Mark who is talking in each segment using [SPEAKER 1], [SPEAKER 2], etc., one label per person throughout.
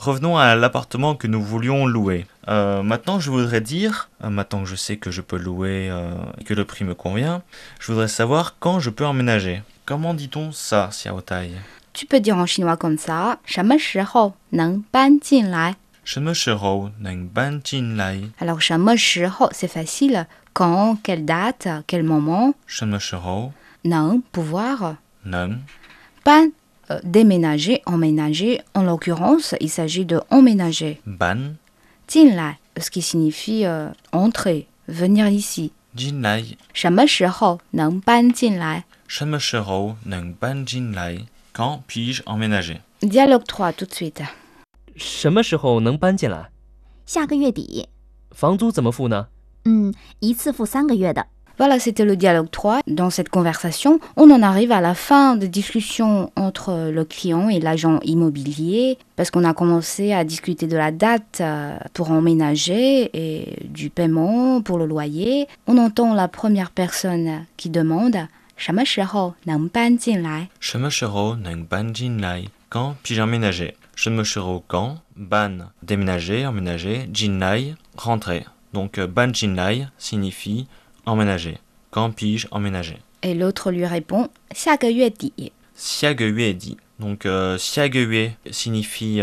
[SPEAKER 1] Revenons à l'appartement que nous voulions louer. Maintenant, je voudrais dire, maintenant que je sais que je peux louer et que le prix me convient, je voudrais savoir quand je peux emménager. Comment dit-on ça, Xiaotai?
[SPEAKER 2] Tu peux dire en chinois comme ça, 什么时候能搬进来?
[SPEAKER 1] 什么时候能搬进来?
[SPEAKER 2] Alors, 什么时候, c'est facile. Quand, quelle date, quel moment?
[SPEAKER 1] 什么时候
[SPEAKER 2] 能, pouvoir.
[SPEAKER 1] 能
[SPEAKER 2] 搬, déménager, emménager. En l'occurrence, il s'agit de emménager.
[SPEAKER 1] 搬
[SPEAKER 2] 进来, ce qui signifie entrer, venir ici.
[SPEAKER 1] 进来
[SPEAKER 2] 什么时候能搬进来?
[SPEAKER 1] 什么时候能搬进来? Quand puis-je emménager?
[SPEAKER 2] Dialogue 3, tout de suite.
[SPEAKER 3] 什么时候能搬进来？
[SPEAKER 4] 下个月底。
[SPEAKER 3] 房租怎么付呢？
[SPEAKER 4] 一次付3个月的。
[SPEAKER 2] Voilà, c'était le dialogue 3. Dans cette conversation, on en arrive à la fin des discussions entre le client et l'agent immobilier parce qu'on a commencé à discuter de la date pour emménager et du paiement pour le loyer. On entend la première personne qui demande « 什么时候能搬进来？
[SPEAKER 1] 什么时候能搬进来? Quand puis-je emménager? 什么时候 quand? Ban, déménager, emménager. Jinlai, rentrer. Donc ban jinlai signifie emménager. Quand puis-je emménager? »
[SPEAKER 2] Et l'autre lui répond « 下个月底。
[SPEAKER 1] 下个月底. Donc 下个月 signifie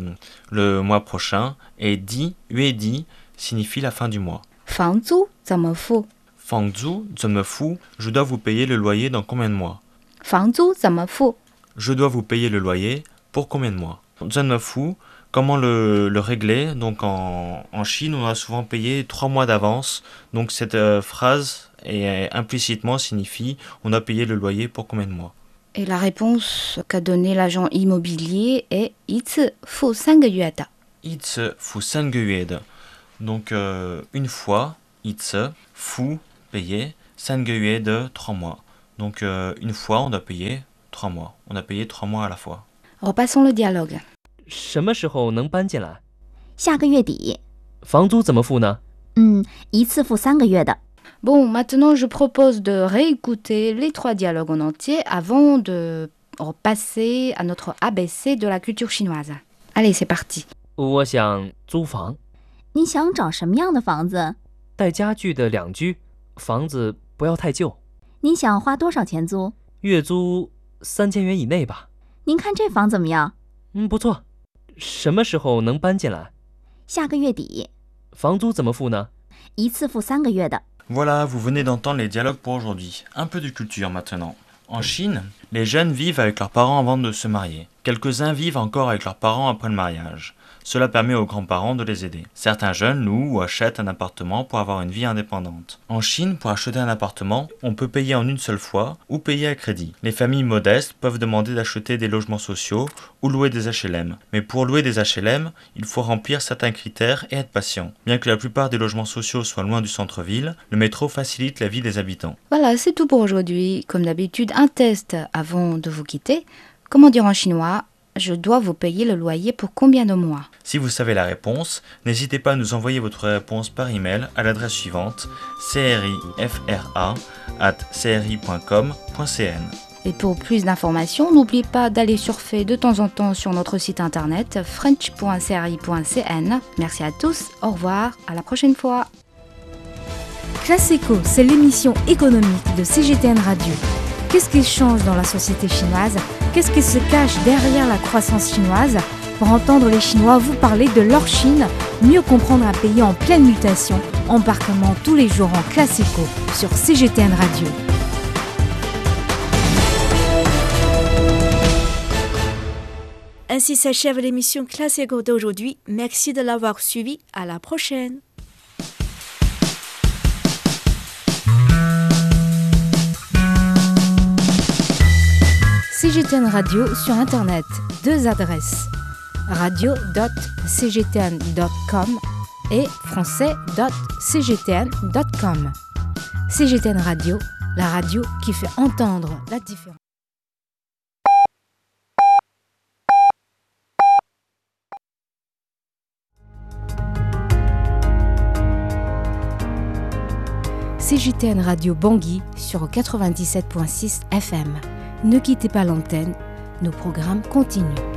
[SPEAKER 1] le mois prochain et di, 月底 signifie la fin du mois.
[SPEAKER 2] 房租怎么付？
[SPEAKER 1] Fangzhu, 怎么付? Je dois vous payer le loyer dans combien de mois?
[SPEAKER 2] 房租怎么付？
[SPEAKER 1] Je dois vous payer le loyer pour combien de mois? 怎么付? Comment le régler? Donc en Chine, on a souvent payé 3 mois d'avance. Donc cette phrase implicitement signifie on a payé le loyer pour combien de mois?
[SPEAKER 2] Et la réponse qu'a donnée l'agent immobilier est «一次付3个月的。
[SPEAKER 1] 一次付3个月的. Donc une fois, 一次付payer 3个月的 3 mois. Donc une fois, on doit payer 3 mois. On a payé 3 mois à la fois.
[SPEAKER 2] Repassons le dialogue.
[SPEAKER 3] 什么时候能搬进来？
[SPEAKER 4] 下个月底。
[SPEAKER 3] 房租怎么付呢？
[SPEAKER 4] 一次付3个月的。
[SPEAKER 2] Bon, maintenant je propose de réécouter les 3 dialogues en entier avant de passer à notre ABC de la culture chinoise. Allez, c'est parti.
[SPEAKER 3] 我想租房，
[SPEAKER 4] 你想找什么样的房子？
[SPEAKER 3] 带家具的2居，房子不要太旧，
[SPEAKER 4] 你想花多少钱租？
[SPEAKER 3] 月租3000元以内吧。
[SPEAKER 4] 您看这房怎么样？
[SPEAKER 3] 不错。什么时候能搬进来？
[SPEAKER 4] 下个月底。
[SPEAKER 3] 房租怎么付呢？
[SPEAKER 4] 一次付3个月的。
[SPEAKER 1] Voilà, vous venez d'entendre les dialogues pour aujourd'hui. Un peu de culture maintenant. En Chine, les jeunes vivent avec leurs parents avant de se marier. Quelques-uns vivent encore avec leurs parents après le mariage. Cela permet aux grands-parents de les aider. Certains jeunes louent ou achètent un appartement pour avoir une vie indépendante. En Chine, pour acheter un appartement, on peut payer en une seule fois ou payer à crédit. Les familles modestes peuvent demander d'acheter des logements sociaux ou louer des HLM. Mais pour louer des HLM, il faut remplir certains critères et être patient. Bien que la plupart des logements sociaux soient loin du centre-ville, le métro facilite la vie des habitants.
[SPEAKER 2] Voilà, c'est tout pour aujourd'hui. Comme d'habitude, un test avant de vous quitter. Comment dire en chinois ? Je dois vous payer le loyer pour combien de mois?
[SPEAKER 1] Si vous savez la réponse, n'hésitez pas à nous envoyer votre réponse par email à l'adresse suivante crifra@cri.com.cn.
[SPEAKER 2] Et pour plus d'informations, n'oubliez pas d'aller surfer de temps en temps sur notre site internet french.cri.cn. Merci à tous, au revoir, à la prochaine fois.
[SPEAKER 5] Classico, c'est l'émission économique de CGTN Radio. Qu'est-ce qui change dans la société chinoise? Qu'est-ce qui se cache derrière la croissance chinoise? Pour entendre les Chinois vous parler de leur Chine, mieux comprendre un pays en pleine mutation, embarquement tous les jours en Classico sur CGTN Radio. Ainsi s'achève l'émission Classico d'aujourd'hui. Merci de l'avoir suivi. À la prochaine. CGTN Radio sur Internet. 2 adresses. radio.cgtn.com et français.cgtn.com. CGTN Radio, la radio qui fait entendre la différence. CGTN Radio Bangui sur 97.6 FM. Ne quittez pas l'antenne, nos programmes continuent.